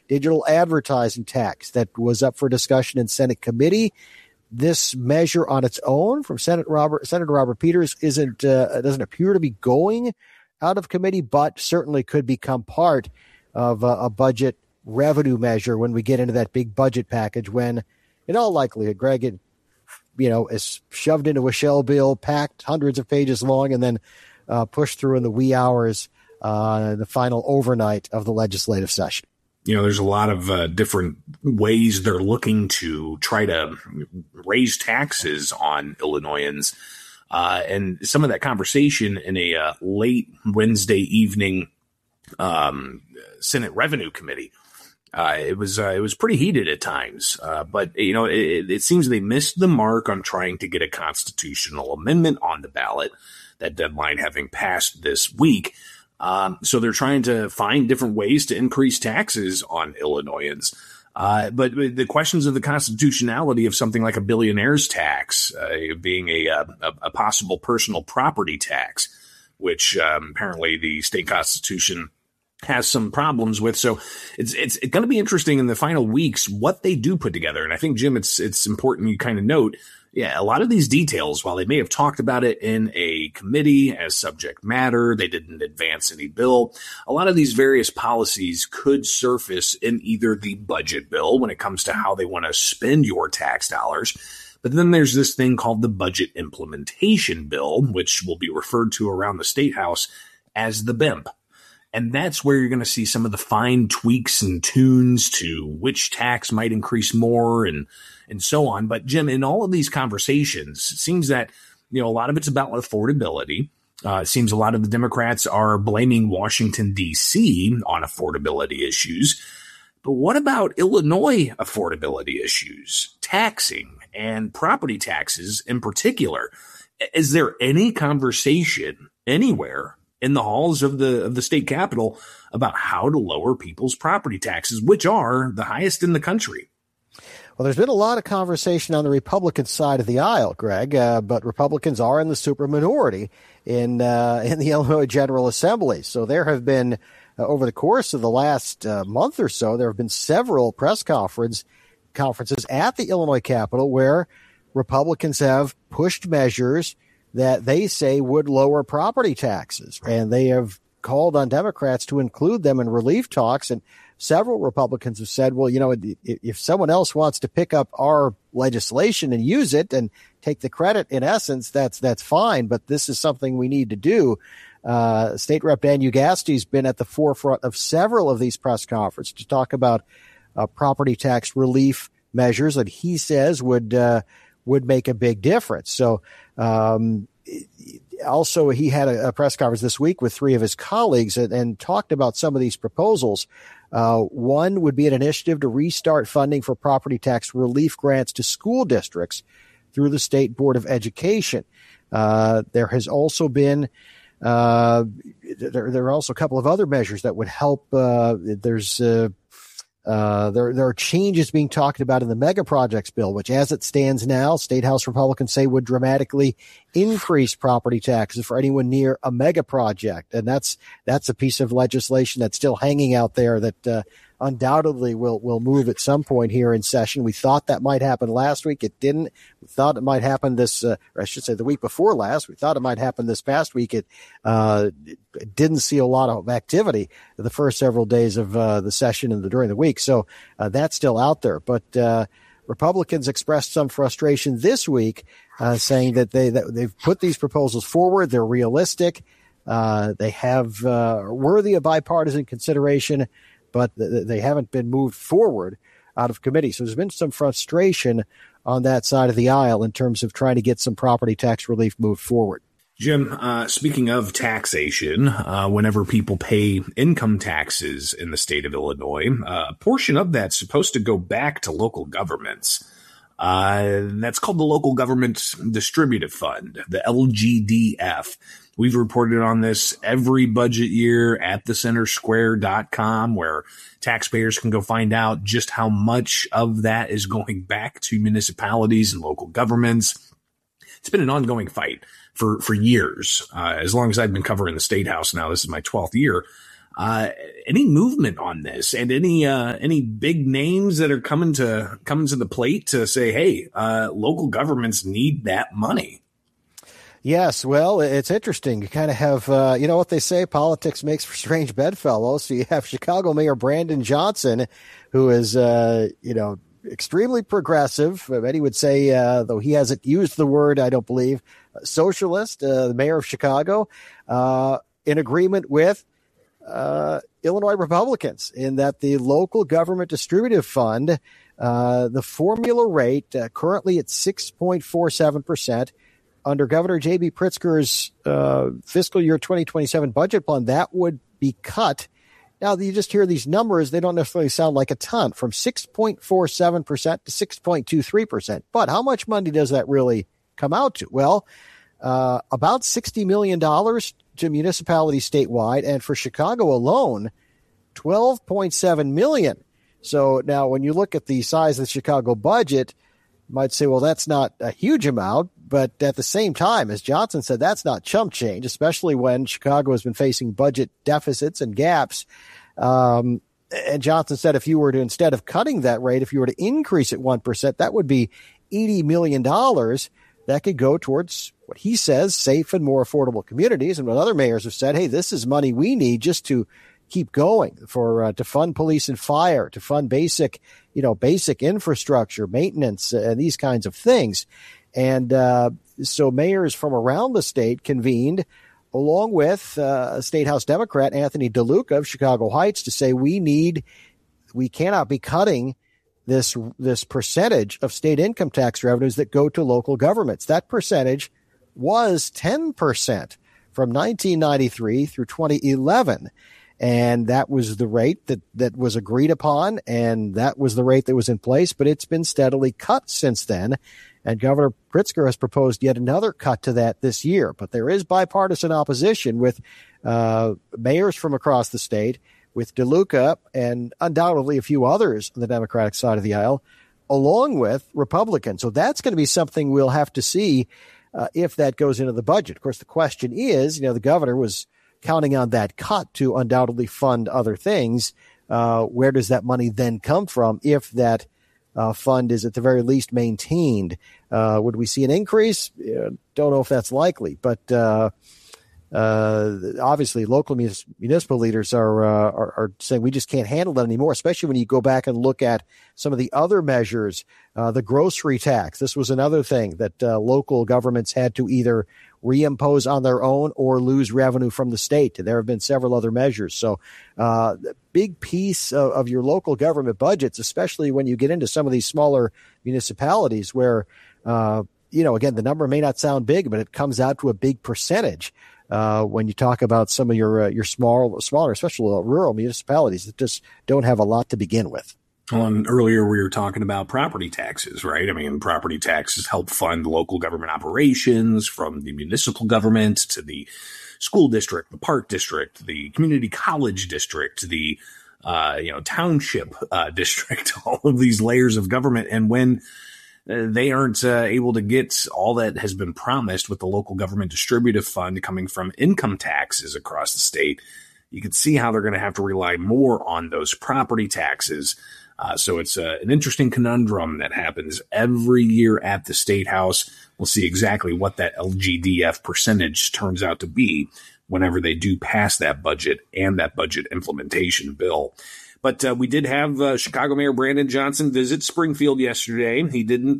digital advertising tax that was up for discussion in Senate committee. This measure on its own from Senator Robert Peters doesn't appear to be going out of committee, but certainly could become part of a budget revenue measure when we get into that big budget package, when in all likelihood, Greg, it is shoved into a shell bill, packed hundreds of pages long, and then pushed through in the wee hours, the final overnight of the legislative session. There's a lot of different ways they're looking to try to raise taxes on Illinoisans. And some of that conversation in a late Wednesday evening Senate Revenue Committee, it was pretty heated at times. But it seems they missed the mark on trying to get a constitutional amendment on the ballot, that deadline having passed this week. So they're trying to find different ways to increase taxes on Illinoisans. But the questions of the constitutionality of something like a billionaire's tax, being a possible personal property tax, which apparently the state constitution has some problems with. So it's going to be interesting in the final weeks what they do put together. And I think, Jim, it's important you kind of note, a lot of these details, while they may have talked about it in a committee as subject matter, they didn't advance any bill. A lot of these various policies could surface in either the budget bill when it comes to how they want to spend your tax dollars. But then there's this thing called the budget implementation bill, which will be referred to around the State House as the BIMP. And that's where you're going to see some of the fine tweaks and tunes to which tax might increase more and so on. But Jim, in all of these conversations, it seems that, a lot of it's about affordability. It seems a lot of the Democrats are blaming Washington, D.C. on affordability issues. But what about Illinois affordability issues, taxing and property taxes in particular? Is there any conversation anywhere in the halls of the state capitol about how to lower people's property taxes, which are the highest in the country? Well, there's been a lot of conversation on the Republican side of the aisle, Greg, but Republicans are in the super minority in the Illinois General Assembly. So there have been, over the course of the last month or so, there have been several press conferences at the Illinois Capitol where Republicans have pushed measures that they say would lower property taxes, and they have called on Democrats to include them in relief talks. And several Republicans have said, well, if someone else wants to pick up our legislation and use it and take the credit, in essence, that's fine. But this is something we need to do. State Rep Dan Ugasty's been at the forefront of several of these press conferences to talk about property tax relief measures that he says would make a big difference. So, also, he had a press conference this week with three of his colleagues and talked about some of these proposals. One would be an initiative to restart funding for property tax relief grants to school districts through the State Board of Education. There has also been there are also a couple of other measures that would help. There are changes being talked about in the mega projects bill, which as it stands now, State House Republicans say would dramatically increase property taxes for anyone near a mega project. And that's a piece of legislation that's still hanging out there that undoubtedly will move at some point here in session. We thought that might happen last week. It didn't. We thought it might happen the week before last. We thought it might happen this past week. It didn't see a lot of activity the first several days of the session and during the week. So that's still out there. But Republicans expressed some frustration this week, saying that they've put these proposals forward. They're realistic. They have worthy of bipartisan consideration, but they haven't been moved forward out of committee. So there's been some frustration on that side of the aisle in terms of trying to get some property tax relief moved forward. Jim, speaking of taxation, whenever people pay income taxes in the state of Illinois, a portion of that's supposed to go back to local governments. That's called the Local Government Distributive Fund, the LGDF. We've reported on this every budget year at thecentersquare.com, where taxpayers can go find out just how much of that is going back to municipalities and local governments. It's been an ongoing fight for years. As long as I've been covering the State House now, this is my 12th year. Any movement on this, and any big names that are coming to the plate to say, hey, local governments need that money? Yes, well, it's interesting. You kind of have, you know what they say, politics makes for strange bedfellows. So you have Chicago Mayor Brandon Johnson, who is, extremely progressive. Many would say, though he hasn't used the word, I don't believe, socialist, the mayor of Chicago, in agreement with Illinois Republicans in that the local government distributive fund, the formula rate currently at 6.47%. Under Governor J.B. Pritzker's fiscal year 2027 budget plan, that would be cut. Now, you just hear these numbers, they don't necessarily sound like a ton, from 6.47% to 6.23%. But how much money does that really come out to? Well, about $60 million to municipalities statewide, and for Chicago alone, $12.7 million. So now when you look at the size of the Chicago budget, you might say, well, that's not a huge amount. But at the same time, as Johnson said, that's not chump change, especially when Chicago has been facing budget deficits and gaps. And Johnson said if you were to, instead of cutting that rate, if you were to increase it 1%, that would be $80 million that could go towards what he says, safe and more affordable communities. And what other mayors have said, hey, this is money we need just to keep going to fund police and fire, to fund basic infrastructure, maintenance, and these kinds of things. And so mayors from around the state convened along with State House Democrat Anthony DeLuca of Chicago Heights to say we cannot be cutting this percentage of state income tax revenues that go to local governments. That percentage was 10% from 1993 through 2011. And that was the rate that was agreed upon, and that was the rate that was in place, but it's been steadily cut since then. And Governor Pritzker has proposed yet another cut to that this year. But there is bipartisan opposition with mayors from across the state, with DeLuca and undoubtedly a few others on the Democratic side of the aisle, along with Republicans. So that's going to be something we'll have to see if that goes into the budget. Of course, the question is, the governor was counting on that cut to undoubtedly fund other things. Where does that money then come from if that fund is at the very least maintained? Would we see an increase? Don't know if that's likely, but obviously local municipal leaders are saying we just can't handle that anymore, especially when you go back and look at some of the other measures. The grocery tax, this was another thing that local governments had to either reimpose on their own or lose revenue from the state. There have been several other measures. So the big piece of your local government budgets, especially when you get into some of these smaller municipalities where, again, the number may not sound big, but it comes out to a big percentage. When you talk about some of your smaller, especially rural municipalities that just don't have a lot to begin with. Well, and earlier we were talking about property taxes, right? I mean, property taxes help fund local government operations, from the municipal government to the school district, the park district, the community college district, the township district, all of these layers of government. And when they aren't able to get all that has been promised with the local government distributive fund coming from income taxes across the state, you can see how they're going to have to rely more on those property taxes. So it's an interesting conundrum that happens every year at the State House. We'll see exactly what that LGDF percentage turns out to be whenever they do pass that budget and that budget implementation bill. But we did have Chicago Mayor Brandon Johnson visit Springfield yesterday. He didn't,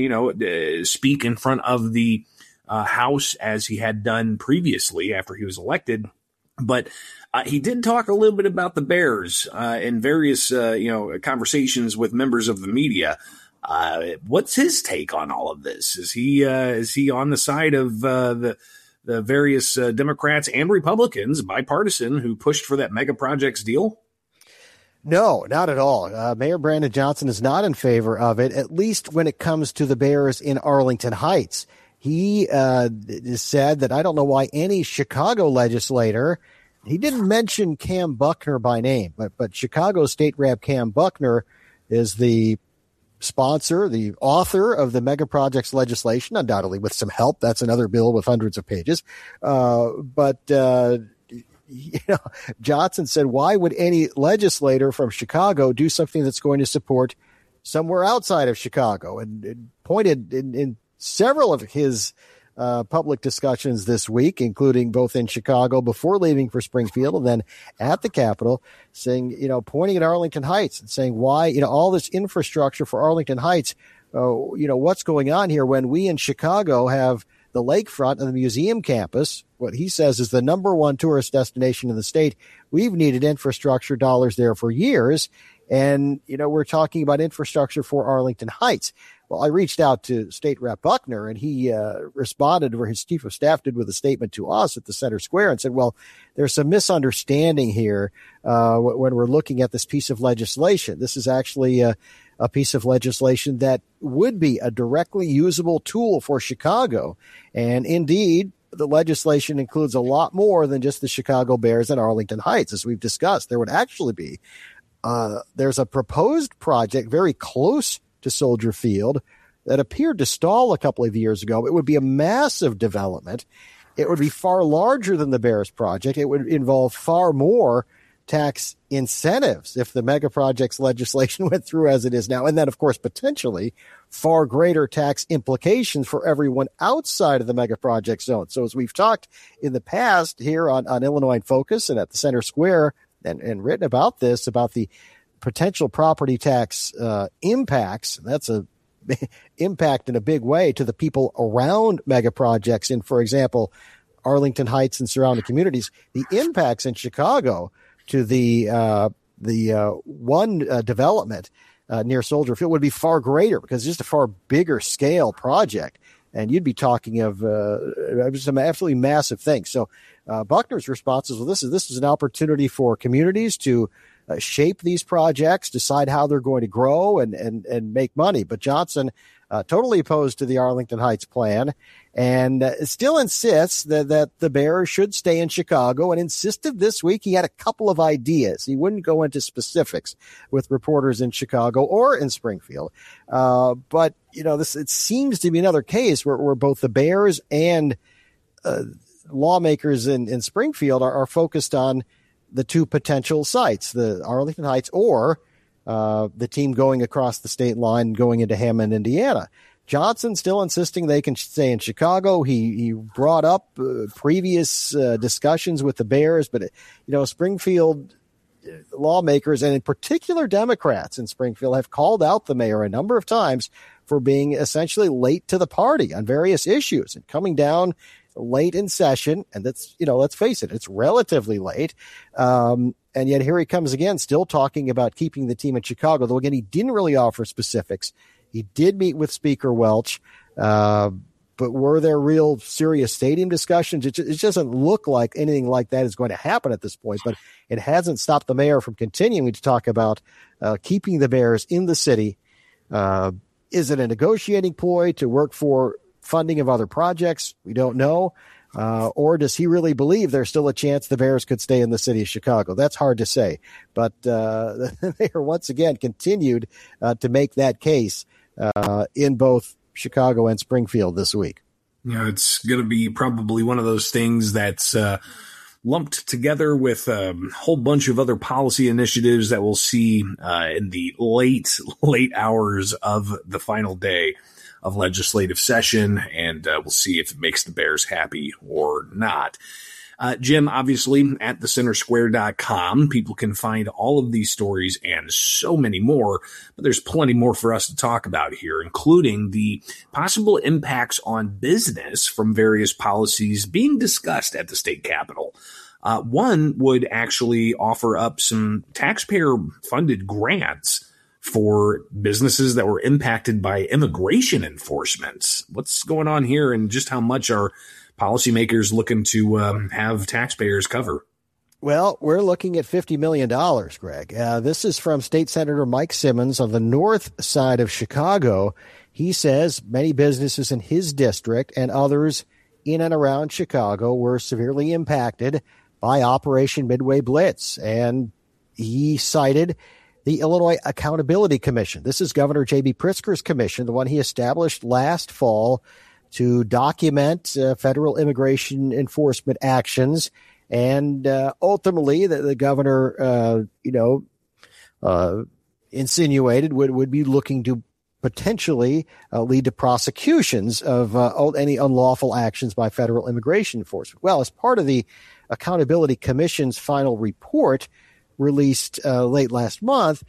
speak in front of the House as he had done previously after he was elected. But he did talk a little bit about the Bears in various, conversations with members of the media. What's his take on all of this? Is he on the side of the various Democrats and Republicans, bipartisan, who pushed for that mega projects deal? No, not at all. Mayor Brandon Johnson is not in favor of it, at least when it comes to the Bears in Arlington Heights. He said that I don't know why any Chicago legislator, he didn't mention Cam Buckner by name, but Chicago State Rep Cam Buckner is the sponsor, the author of the mega projects legislation, undoubtedly with some help. That's another bill with hundreds of pages. Johnson said, why would any legislator from Chicago do something that's going to support somewhere outside of Chicago? And pointed in several of his public discussions this week, including both in Chicago before leaving for Springfield and then at the Capitol, saying, pointing at Arlington Heights and saying why, all this infrastructure for Arlington Heights, what's going on here when we in Chicago have the lakefront and the museum campus, what he says is the number one tourist destination in the state. We've needed infrastructure dollars there for years. And, we're talking about infrastructure for Arlington Heights. Well, I reached out to State Rep Buckner, and he responded, or his chief of staff did, with a statement to us at the Center Square and said, well, there's some misunderstanding here when we're looking at this piece of legislation. This is actually a piece of legislation that would be a directly usable tool for Chicago. And indeed, the legislation includes a lot more than just the Chicago Bears and Arlington Heights, as we've discussed. There would actually be there's a proposed project very close to Soldier Field that appeared to stall a couple of years ago. It would be a massive development. It would be far larger than the Bears project. It would involve far more tax incentives if the mega projects legislation went through as it is now. And then, of course, potentially far greater tax implications for everyone outside of the mega project zone. So as we've talked in the past here on Illinois in Focus and at the Center Square and written about this, about the potential property tax impacts, that's a impact in a big way to the people around mega projects in, for example, Arlington Heights and surrounding communities. The impacts in Chicago to the one development near Soldier Field would be far greater because it's just a far bigger scale project. And you'd be talking of some absolutely massive things. So Buckner's response is, well, this is an opportunity for communities to shape these projects, decide how they're going to grow and make money. But Johnson totally opposed to the Arlington Heights plan and still insists that the Bears should stay in Chicago, and insisted this week he had a couple of ideas. He wouldn't go into specifics with reporters in Chicago or in Springfield. But, it seems to be another case where both the Bears and lawmakers in Springfield are focused on the two potential sites, the Arlington Heights or the team going across the state line and going into Hammond, Indiana. Johnson still insisting they can stay in Chicago. He brought up previous discussions with the Bears, but Springfield lawmakers, and in particular Democrats in Springfield, have called out the mayor a number of times for being essentially late to the party on various issues and coming down late in session. And that's, let's face it, it's relatively late. And yet here he comes again, still talking about keeping the team in Chicago, though again, he didn't really offer specifics. He did meet with Speaker Welch, but were there real serious stadium discussions? It doesn't look like anything like that is going to happen at this point, but it hasn't stopped the mayor from continuing to talk about keeping the Bears in the city. Is it a negotiating ploy to work for funding of other projects? We don't know. Or does he really believe there's still a chance the Bears could stay in the city of Chicago? That's hard to say. But the mayor once again continued to make that case in both Chicago and Springfield this week. It's going to be probably one of those things that's lumped together with a whole bunch of other policy initiatives that we'll see in the late hours of the final day of legislative session, and we'll see if it makes the Bears happy or not. Jim, obviously, at thecentersquare.com, people can find all of these stories and so many more, but there's plenty more for us to talk about here, including the possible impacts on business from various policies being discussed at the state capitol. One would actually offer up some taxpayer-funded grants for businesses that were impacted by immigration enforcement. What's going on here, and just how much are policymakers looking to have taxpayers cover? Well, we're looking at $50 million, Greg. This is from State Senator Mike Simmons on the north side of Chicago. He says many businesses in his district and others in and around Chicago were severely impacted by Operation Midway Blitz. And he cited the Illinois Accountability Commission. This is Governor J.B. Pritzker's commission, the one he established last fall to document federal immigration enforcement actions And ultimately, the governor, insinuated would be looking to potentially lead to prosecutions of any unlawful actions by federal immigration enforcement. Well, as part of the Accountability Commission's final report released late last month,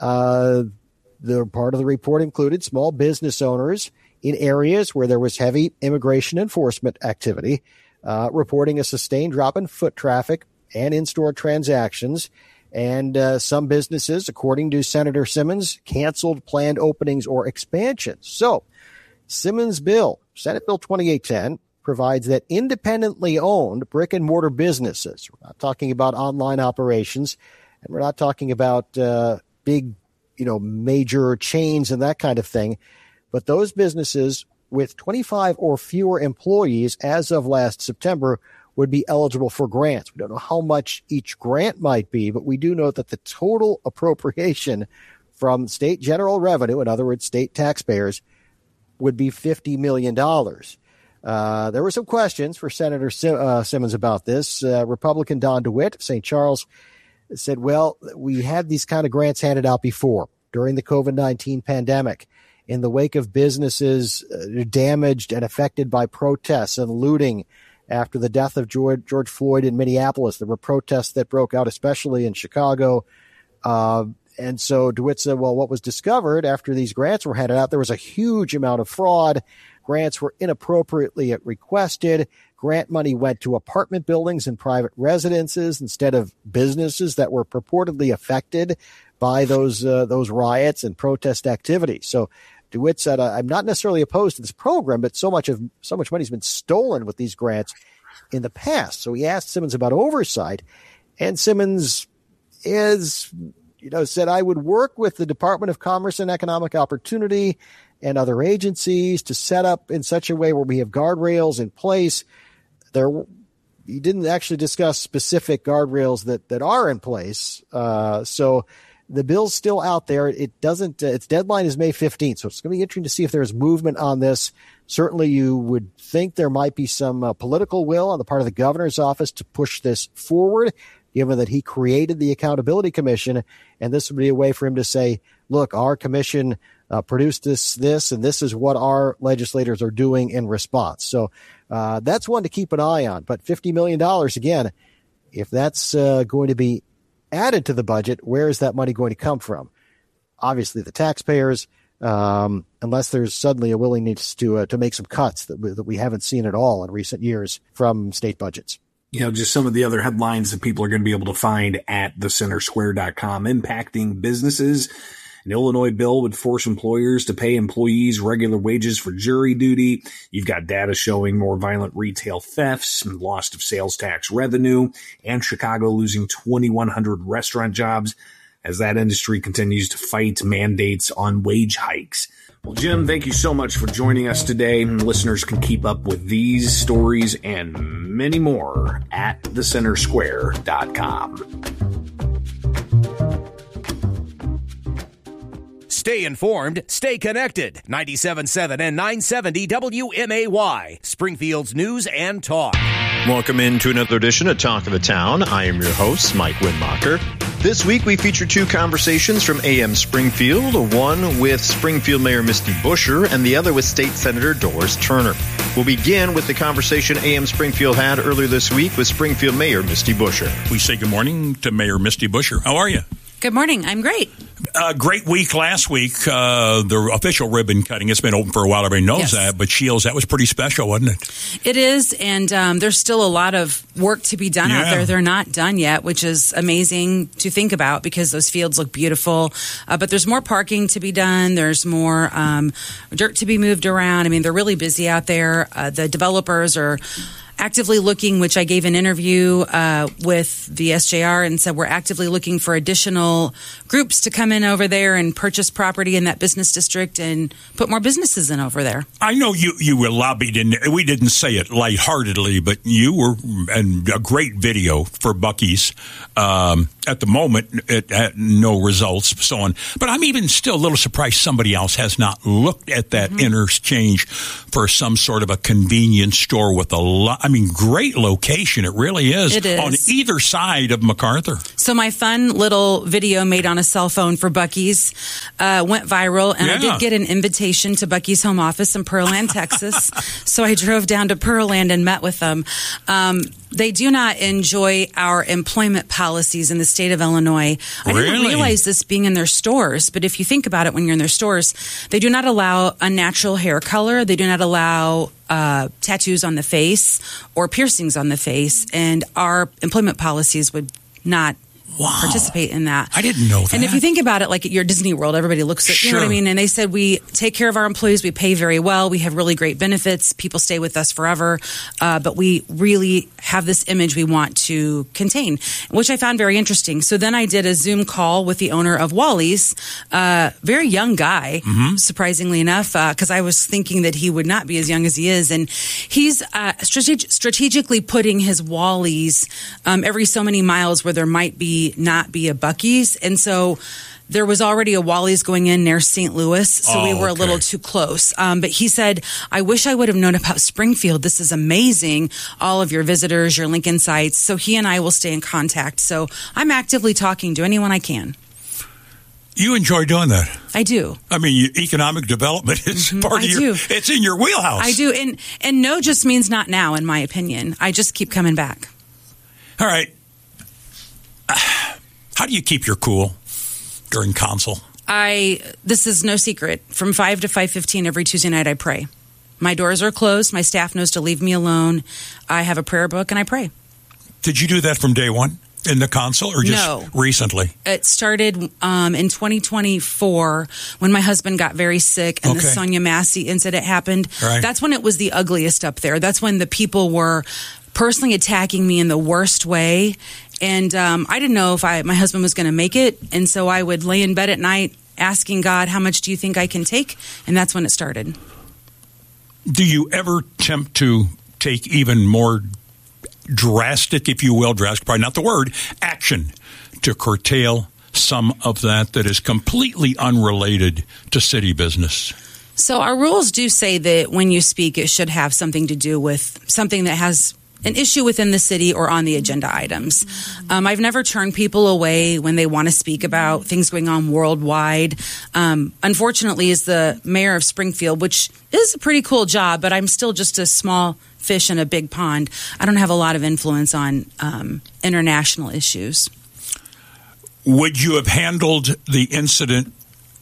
the part of the report included small business owners in areas where there was heavy immigration enforcement activity, reporting a sustained drop in foot traffic and in-store transactions. And some businesses, according to Senator Simmons, canceled planned openings or expansions. So Simmons' bill, Senate Bill 2810, provides that independently owned brick and mortar businesses, we're not talking about online operations, and we're not talking about big, major chains and that kind of thing, but those businesses with 25 or fewer employees as of last September would be eligible for grants. We don't know how much each grant might be, but we do know that the total appropriation from state general revenue, in other words, state taxpayers, would be $50 million. There were some questions for Senator Simmons about this. Republican Don DeWitt of St. Charles said, well, we had these kind of grants handed out before during the COVID-19 pandemic in the wake of businesses damaged and affected by protests and looting. After the death of George Floyd in Minneapolis, there were protests that broke out, especially in Chicago. And so DeWitt said, well, what was discovered after these grants were handed out, there was a huge amount of fraud. Grants were inappropriately requested. Grant money went to apartment buildings and private residences instead of businesses that were purportedly affected by those riots and protest activities. So DeWitt said, I'm not necessarily opposed to this program, but so much money has been stolen with these grants in the past. So he asked Simmons about oversight, and Simmons said, I would work with the Department of Commerce and Economic Opportunity and other agencies to set up in such a way where we have guardrails in place. He didn't actually discuss specific guardrails that are in place. So the bill's still out there. It doesn't. Its deadline is May 15th, so it's going to be interesting to see if there's movement on this. Certainly, you would think there might be some political will on the part of the governor's office to push this forward, given that he created the Accountability Commission, and this would be a way for him to say, look, our commission produced this, and this is what our legislators are doing in response. So that's one to keep an eye on. But $50 million, again, if that's going to be added to the budget, where is that money going to come from? Obviously, the taxpayers, unless there's suddenly a willingness to make some cuts that we haven't seen at all in recent years from state budgets. Just some of the other headlines that people are going to be able to find at thecentersquare.com. Impacting businesses. An Illinois bill would force employers to pay employees regular wages for jury duty. You've got data showing more violent retail thefts and loss of sales tax revenue, and Chicago losing 2,100 restaurant jobs as that industry continues to fight mandates on wage hikes. Well, Jim, thank you so much for joining us today. Listeners can keep up with these stories and many more at thecentersquare.com. Stay informed, stay connected. 97.7 and 970 WMAY, Springfield's news and talk. Welcome into another edition of Talk of the Town. I am your host, Mike Winmacher. This week we feature two conversations from AM Springfield, one with Springfield Mayor Misty Buscher and the other with State Senator Doris Turner. We'll begin with the conversation AM Springfield had earlier this week with Springfield Mayor Misty Buscher. We say good morning to Mayor Misty Buscher. How are you? Good morning. I'm great. Great week last week. The official ribbon cutting, it's been open for a while. Everybody knows that. But Shields, that was pretty special, wasn't it? It is. And there's still a lot of work to be done out there. They're not done yet, which is amazing to think about because those fields look beautiful. But there's more parking to be done. There's more dirt to be moved around. I mean, they're really busy out there. The developers are actively looking, which I gave an interview with the SJR and said we're actively looking for additional groups to come in over there and purchase property in that business district and put more businesses in over there. I know you were lobbied, and we didn't say it lightheartedly, but you were in a great video for Buc-ee's. At the moment, it had no results, so on. But I'm even still a little surprised somebody else has not looked at that interchange for some sort of a convenience store with a lot great location. It really is. It is. On either side of MacArthur. So my fun little video made on a cell phone for Buc-ee's went viral, and I did get an invitation to Buc-ee's home office in Pearland, Texas. So I drove down to Pearland and met with them. They do not enjoy our employment policies in the state of Illinois. I didn't realize this being in their stores, but if you think about it, when you're in their stores, they do not allow unnatural hair color. They do not allow tattoos on the face or piercings on the face, and our employment policies would not participate in that. I didn't know that. And if you think about it, like at your Disney World, everybody looks at, you know what I mean? And they said, we take care of our employees. We pay very well. We have really great benefits. People stay with us forever. But we really have this image we want to contain, which I found very interesting. So then I did a Zoom call with the owner of Wally's, very young guy, surprisingly enough, because I was thinking that he would not be as young as he is. And he's strategically putting his Wally's every so many miles where there might not be a Buc-ee's. And so there was already a Wally's going in near St. Louis, so we were a little too close. But he said, I wish I would have known about Springfield. This is amazing. All of your visitors, your Lincoln sites. So he and I will stay in contact. So I'm actively talking to anyone I can. You enjoy doing that. I do. I mean, economic development is part of your, it's in your wheelhouse. I do. And no just means not now, in my opinion. I just keep coming back. All right. How do you keep your cool during council? This is no secret. From 5 to 5:15 every Tuesday night, I pray. My doors are closed. My staff knows to leave me alone. I have a prayer book and I pray. Did you do that from day one in the council or just recently? It started in 2024 when my husband got very sick and the Sonia Massey incident happened. Right. That's when it was the ugliest up there. That's when the people were personally attacking me in the worst way. And I didn't know if my husband was going to make it. And so I would lay in bed at night asking God, how much do you think I can take? And that's when it started. Do you ever attempt to take even more drastic, if you will, drastic, probably not the word, action to curtail some of that is completely unrelated to city business? So our rules do say that when you speak, it should have something to do with something that has an issue within the city or on the agenda items. I've never turned people away when they want to speak about things going on worldwide. Unfortunately, as the mayor of Springfield, which is a pretty cool job, but I'm still just a small fish in a big pond, I don't have a lot of influence on international issues. Would you have handled the incident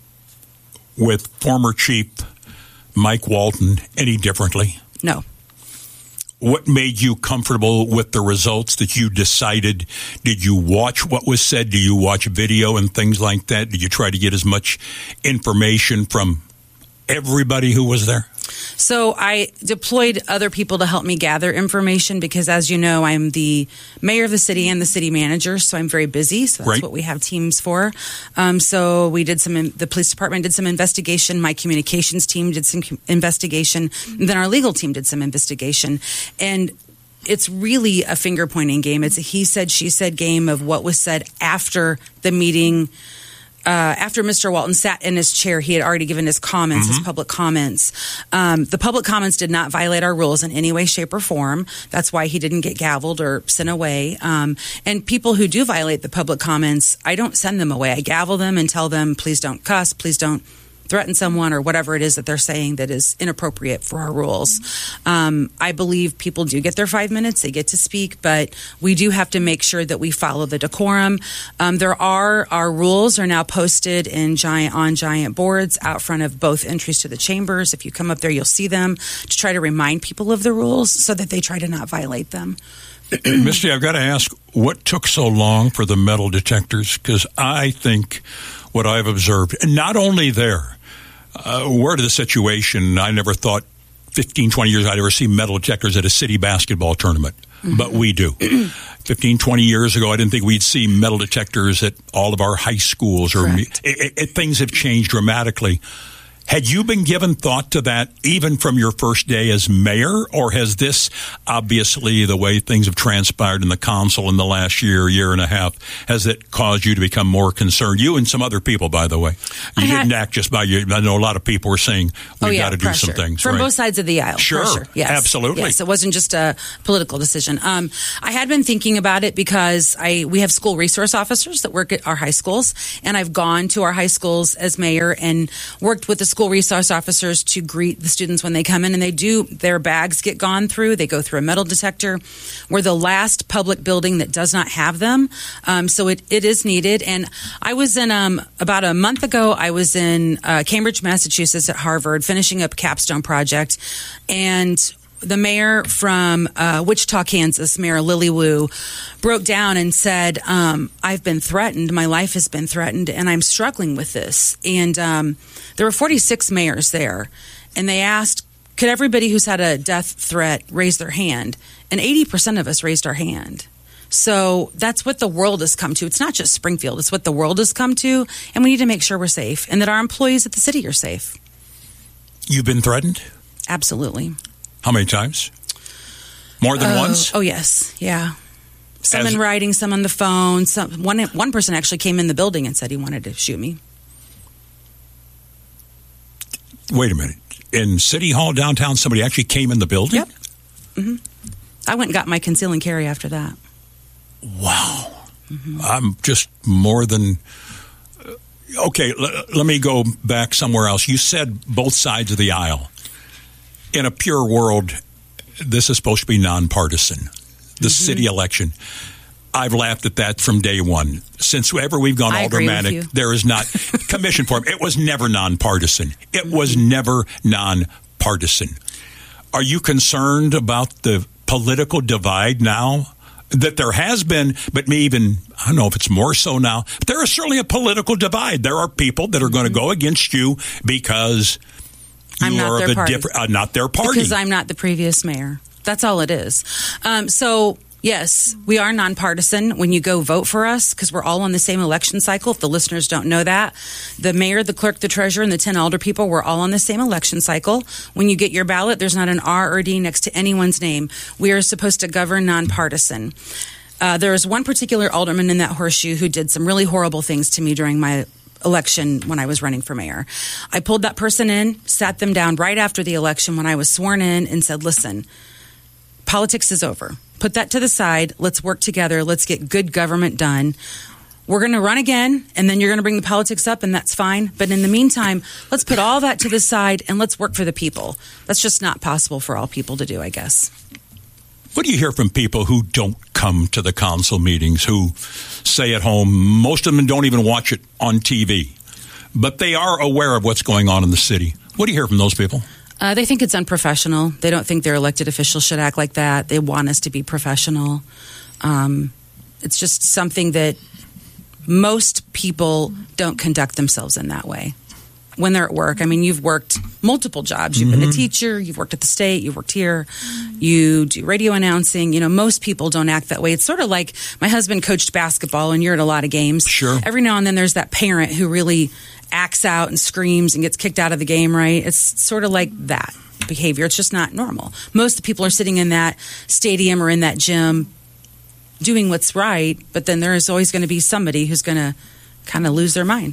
with former Chief Mike Walton any differently? No. What made you comfortable with the results that you decided? Did you watch what was said? Do you watch video and things like that? Did you try to get as much information from everybody who was there? So I deployed other people to help me gather information because, as you know, I'm the mayor of the city and the city manager, so I'm very busy. So that's what we have teams for. So we did the police department did some investigation. My communications team did some investigation. And then our legal team did some investigation. And it's really a finger-pointing game. It's a he said, she said game of what was said after the meeting. After Mr. Walton sat in his chair, he had already given his comments, his public comments. The public comments did not violate our rules in any way, shape, or form. That's why he didn't get gavelled or sent away. And people who do violate the public comments, I don't send them away. I gavel them and tell them, please don't cuss, please don't threaten someone or whatever it is that they're saying that is inappropriate for our rules. I believe people do get their 5 minutes. They get to speak, but we do have to make sure that we follow the decorum. Our rules are now posted on giant boards out front of both entries to the chambers. If you come up there, you'll see them to try to remind people of the rules so that they try to not violate them. Misty, I've got to ask, what took so long for the metal detectors? Because I think what I've observed, and not only there, word of the situation, I never thought 15, 20 years I'd ever see metal detectors at a city basketball tournament, but we do. 15, 20 years ago, I didn't think we'd see metal detectors at all of our high schools. Things have changed dramatically. Had you been given thought to that even from your first day as mayor, or has this, obviously, the way things have transpired in the council in the last year and a half, has it caused you to become more concerned? You and some other people, by the way. You didn't act just by you. I know a lot of people were saying, we've got to do some things. From both sides of the aisle. Sure. Pressure. Yes. Absolutely. Yes, it wasn't just a political decision. I had been thinking about it because we have school resource officers that work at our high schools, and I've gone to our high schools as mayor and worked with the school resource officers to greet the students when they come in, and their bags get gone through. They go through a metal detector. We're the last public building that does not have them, so it is needed. And I was in, about a month ago, I was in Cambridge, Massachusetts at Harvard finishing up a capstone project, and the mayor from Wichita, Kansas, Mayor Lily Wu, broke down and said, I've been threatened. My life has been threatened, and I'm struggling with this. And there were 46 mayors there, and they asked, could everybody who's had a death threat raise their hand? And 80% of us raised our hand. So that's what the world has come to. It's not just Springfield. It's what the world has come to, and we need to make sure we're safe and that our employees at the city are safe. You've been threatened? Absolutely. How many times? More than once? Oh, yes. Yeah. Some in writing, some on the phone. One person actually came in the building and said he wanted to shoot me. Wait a minute. In City Hall downtown, somebody actually came in the building? Yep. Mm-hmm. I went and got my conceal and carry after that. Wow. Mm-hmm. I'm just more than... Okay, let me go back somewhere else. You said both sides of the aisle. In a pure world, this is supposed to be nonpartisan, the city election. I've laughed at that from day one. Since ever we've gone aldermanic, there is not commission form. It was never nonpartisan. It was never nonpartisan. Are you concerned about the political divide now? That there has been, but maybe even, I don't know if it's more so now, but there is certainly a political divide. There are people that are going to go against you because... I'm not their party. Not their party. Because I'm not the previous mayor. That's all it is. So, yes, we are nonpartisan when you go vote for us because we're all on the same election cycle. If the listeners don't know that, the mayor, the clerk, the treasurer, and the 10 alder people, we're all on the same election cycle. When you get your ballot, there's not an R or D next to anyone's name. We are supposed to govern nonpartisan. There was one particular alderman in that horseshoe who did some really horrible things to me during my election when I was running for mayor. I pulled that person in, sat them down right after the election when I was sworn in and said, listen, politics is over. Put that to the side. Let's work together. Let's get good government done. We're going to run again, and then you're going to bring the politics up, and that's fine. But in the meantime, let's put all that to the side, and let's work for the people. That's just not possible for all people to do, I guess. What do you hear from people who don't come to the council meetings, who say at home, most of them don't even watch it on TV, but they are aware of what's going on in the city? What do you hear from those people? They think it's unprofessional. They don't think their elected officials should act like that. They want us to be professional. It's just something that most people don't conduct themselves in that way when they're at work. I mean, you've worked multiple jobs. You've been a teacher. You've worked at the state. You've worked here. You do radio announcing. You know, most people don't act that way. It's sort of like my husband coached basketball, and you're at a lot of games. Sure. Every now and then there's that parent who really acts out and screams and gets kicked out of the game, right? It's sort of like that behavior. It's just not normal. Most of the people are sitting in that stadium or in that gym doing what's right, but then there is always going to be somebody who's going to kind of lose their mind.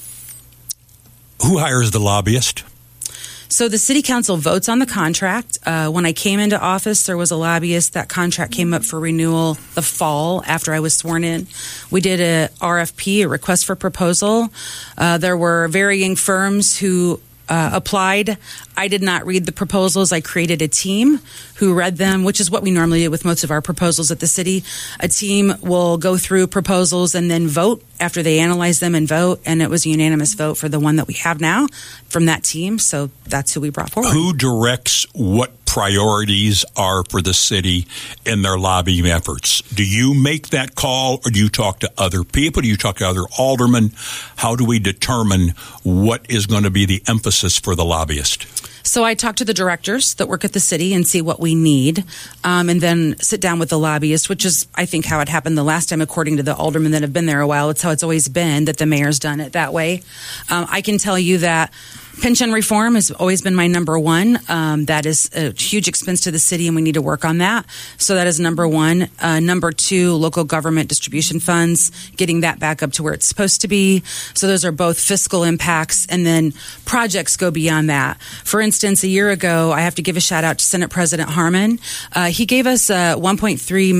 Who hires the lobbyist? So the city council votes on the contract. When I came into office, there was a lobbyist. That contract came up for renewal the fall after I was sworn in. We did a RFP, a request for proposal. There were varying firms who applied. I did not read the proposals. I created a team who read them, which is what we normally do with most of our proposals at the city. A team will go through proposals and then vote after they analyze them and vote. And it was a unanimous vote for the one that we have now from that team. So that's who we brought forward. Who directs what priorities are for the city in their lobbying efforts? Do you make that call, or do you talk to other people? Do you talk to other aldermen? How do we determine what is going to be the emphasis for the lobbyist? So I talk to the directors that work at the city and see what we need, and then sit down with the lobbyist, which is, I think, how it happened the last time, according to the aldermen that have been there a while. It's how it's always been, that the mayor's done it that way. I can tell you that Pension reform has always been my number one. That is a huge expense to the city, and we need to work on that. So that is number one. Number two, local government distribution funds, getting that back up to where it's supposed to be. So those are both fiscal impacts, and then projects go beyond that. For instance, a year ago, I have to give a shout out to Senate President Harmon. He gave us $1.2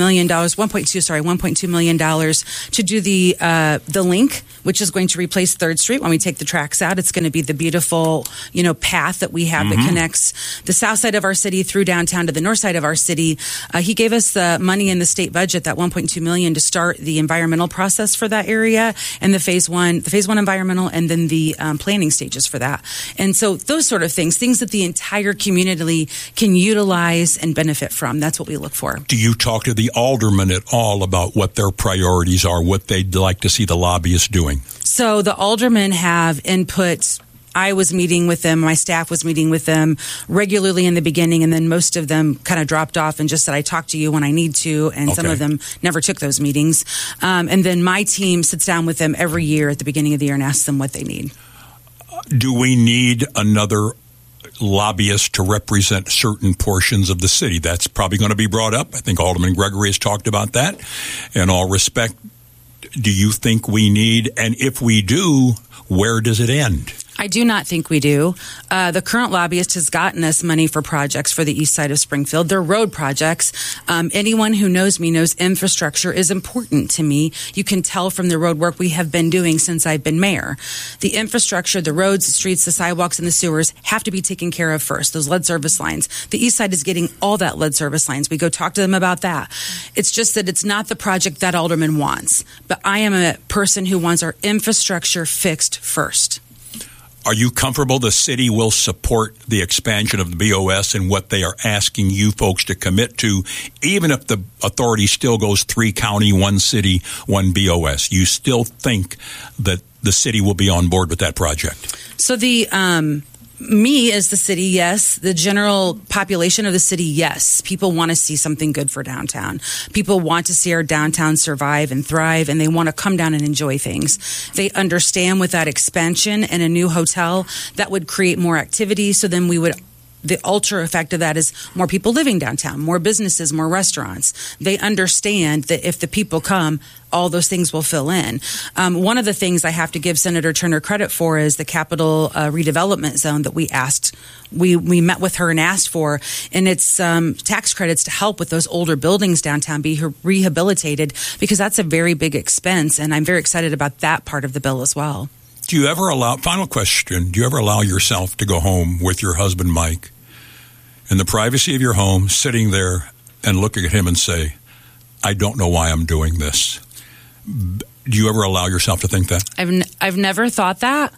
million to do the link, which is going to replace 3rd Street when we take the tracks out. It's going to be the beautiful, path that we have that connects the south side of our city through downtown to the north side of our city. He gave us the money in the state budget, that $1.2 million, to start the environmental process for that area, and the phase one environmental, and then the planning stages for that. And so those sort of things that the entire community can utilize and benefit from. That's what we look for. Do you talk to the aldermen at all about what their priorities are, what they'd like to see the lobbyists doing? So the aldermen have input. I was meeting with them, my staff was meeting with them regularly in the beginning, and then most of them kind of dropped off and just said, I talk to you when I need to, and some of them never took those meetings. And then my team sits down with them every year at the beginning of the year and asks them what they need. Do we need another lobbyist to represent certain portions of the city? That's probably going to be brought up. I think Alderman Gregory has talked about that. In all respect, do you think we need, and if we do, where does it end? I do not think we do. The current lobbyist has gotten us money for projects for the east side of Springfield. They're road projects. Anyone who knows me knows infrastructure is important to me. You can tell from the road work we have been doing since I've been mayor. The infrastructure, the roads, the streets, the sidewalks, and the sewers have to be taken care of first. Those lead service lines. The east side is getting all that lead service lines. We go talk to them about that. It's just that it's not the project that alderman wants. But I am a person who wants our infrastructure fixed first. Are you comfortable the city will support the expansion of the BOS and what they are asking you folks to commit to, even if the authority still goes 3 county, 1 city, 1 BOS? You still think that the city will be on board with that project? So me as the city, yes. The general population of the city, yes. People want to see something good for downtown. People want to see our downtown survive and thrive, and they want to come down and enjoy things. They understand with that expansion and a new hotel, that would create more activity. So then the ultra effect of that is more people living downtown, more businesses, more restaurants. They understand that if the people come, all those things will fill in. One of the things I have to give Senator Turner credit for is the capital redevelopment zone that we asked. We met with her and asked for, and it's tax credits to help with those older buildings downtown be rehabilitated, because that's a very big expense, and I'm very excited about that part of the bill as well. Do you ever final question, do you ever allow yourself to go home with your husband, Mike, in the privacy of your home, sitting there and looking at him and say, I don't know why I'm doing this? Do you ever allow yourself to think that? I've never thought that.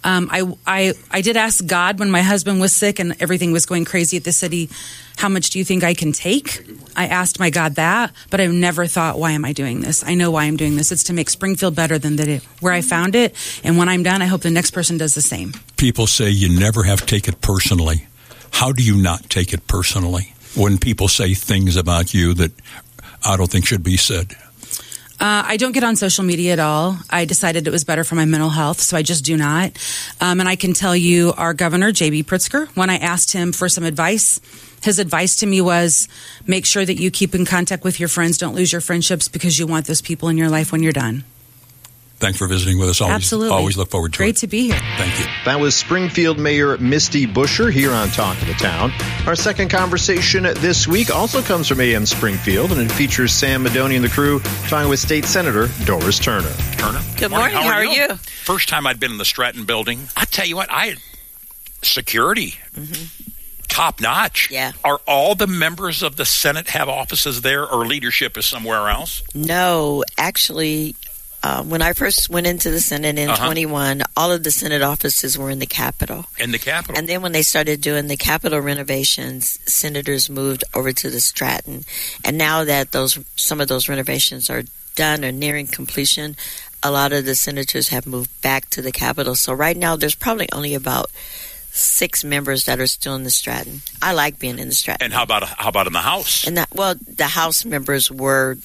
I did ask God when my husband was sick and everything was going crazy at the city, how much do you think I can take? I asked my God that, but I've never thought, why am I doing this? I know why I'm doing this. It's to make Springfield better than where I found it. And when I'm done, I hope the next person does the same. People say you never have to take it personally. How do you not take it personally when people say things about you that I don't think should be said? I don't get on social media at all. I decided it was better for my mental health, so I just do not. And I can tell you our governor, J.B. Pritzker, when I asked him for some advice, his advice to me was, make sure that you keep in contact with your friends. Don't lose your friendships, because you want those people in your life when you're done. Thanks for visiting with us. Absolutely. Always look forward to it. Great to be here. Thank you. That was Springfield Mayor Misty Buscher here on Talk of the Town. Our second conversation this week also comes from AM Springfield, and it features Sam Madoni and the crew talking with State Senator Doris Turner. Good morning. How are you? First time I'd been in the Stratton building. I tell you what, security. Top notch. Yeah. Are all the members of the Senate have offices there, or leadership is somewhere else? No, actually, when I first went into the Senate in 21, all of the Senate offices were in the Capitol. In the Capitol. And then when they started doing the Capitol renovations, senators moved over to the Stratton. And now that some of those renovations are done or nearing completion, a lot of the senators have moved back to the Capitol. So right now there's probably only about 6 members that are still in the Stratton. I like being in the Stratton. And how about in the House? And the House members were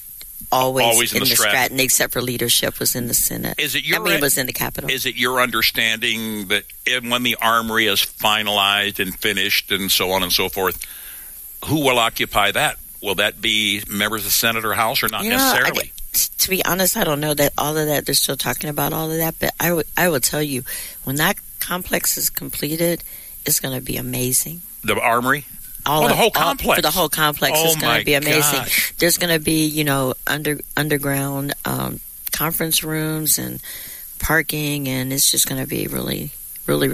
always in the Stratton, except for leadership was in the Senate. It was in the Capitol. Is it your understanding that when the Armory is finalized and finished and so on and so forth, who will occupy that? Will that be members of the Senate or House or not necessarily? To be honest, I don't know that all of that. They're still talking about all of that, but I would tell you, when that complex is completed, it's going to be amazing. The Armory? The whole complex. For the whole complex is going to be amazing. Gosh. There's going to be, underground conference rooms and parking, and it's just going to be really, really,